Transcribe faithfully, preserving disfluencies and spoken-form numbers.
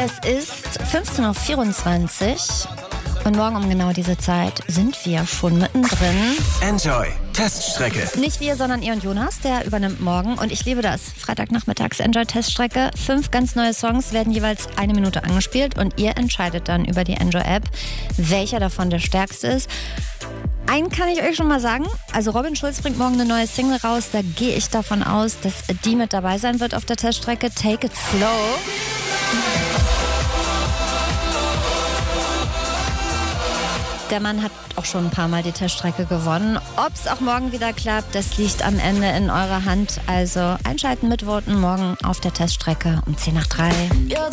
Es ist fünfzehn Uhr vierundzwanzig und morgen um genau diese Zeit sind wir schon mittendrin. Enjoy Teststrecke. Nicht wir, sondern ihr und Jonas, der übernimmt morgen. Und ich liebe das. Freitagnachmittags Enjoy Teststrecke. Fünf ganz neue Songs werden jeweils eine Minute angespielt und ihr entscheidet dann über die Enjoy App, welcher davon der stärkste ist. Einen kann ich euch schon mal sagen. Also Robin Schulz bringt morgen eine neue Single raus. Da gehe ich davon aus, dass die mit dabei sein wird auf der Teststrecke. Take It Slow. Der Mann hat auch schon ein paar Mal die Teststrecke gewonnen. Ob es auch morgen wieder klappt, das liegt am Ende in eurer Hand. Also einschalten, mitvoten morgen auf der Teststrecke um zehn nach drei.